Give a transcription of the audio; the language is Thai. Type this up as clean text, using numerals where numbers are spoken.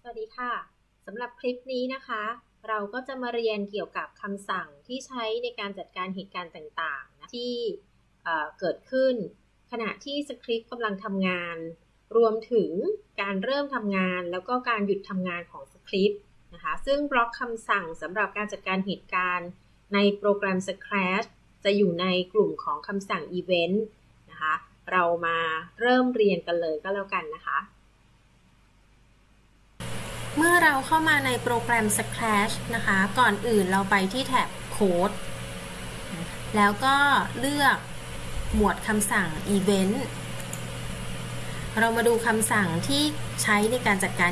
วัสดีค่ะสำหรับคลิปนี้นะคะเราก็จะมาเรียนเกี่ยวกับคำสั่งที่ใช้ในการจัดการเหตุการณ์ต่างๆนะที่เกิดขึ้นขณะที่สคริปต์กำลังทำงานรวมถึงการเริ่มทำงานแล้วก็การหยุดทำงานของสคริปต์นะคะซึ่งบล็อกคำสั่งสำหรับการจัดการเหตุการณ์ในโปรแกรม Scratch จะอยู่ในกลุ่มของคำสั่ง Event นะคะเรามาเริ่มเรียนกันเลยก็แล้วกันนะคะเมื่อเราเข้ามาในโปรแกรม Scratch นะคะก่อนอื่นเราไปที่แท็บ Code แล้วก็เลือกหมวดคำสั่ง Event เรามาดูคำสั่งที่ใช้ในการจัดการ